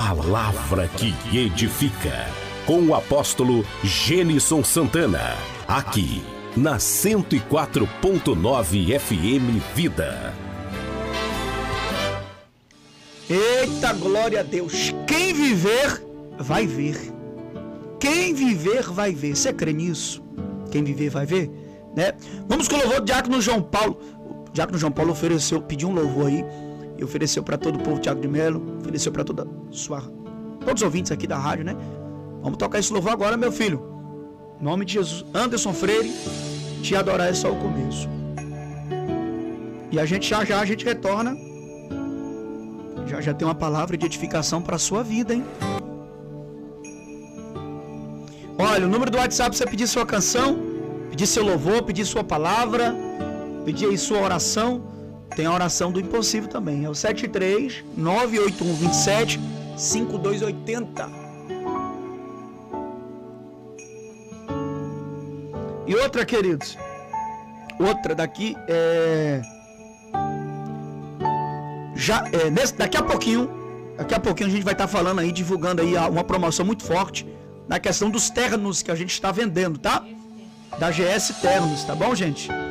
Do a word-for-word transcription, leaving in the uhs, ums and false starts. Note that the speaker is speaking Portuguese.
Palavra que edifica. Com o apóstolo Gênison Santana. Aqui, na cento e quatro ponto nove F M Vida. Eita, glória a Deus. Quem viver, vai ver. Quem viver, vai ver. Você crê nisso? Quem viver, vai ver, né? Vamos com o louvor do Diácono João Paulo. O Diácono João Paulo ofereceu, pediu um louvor aí. E ofereceu para todo o povo Tiago de Melo. Ofereceu para toda sua, todos os ouvintes aqui da rádio, né? Vamos tocar esse louvor agora, meu filho. Em nome de Jesus. Anderson Freire, te adorar é só o começo. E a gente já já a gente retorna. Já já tem uma palavra de edificação para a sua vida, hein? Olha, o número do WhatsApp para você pedir sua canção, pedir seu louvor, pedir sua palavra, pedir aí sua oração. Tem a oração do impossível também. É o sete três nove oito um dois sete cinco dois oito zero. E outra, queridos. Outra daqui é... Já, é, nesse, daqui a pouquinho, daqui a pouquinho a gente vai estar tá falando aí, divulgando aí uma promoção muito forte na questão dos ternos que a gente está vendendo, tá? Da G S Ternos, tá bom, gente?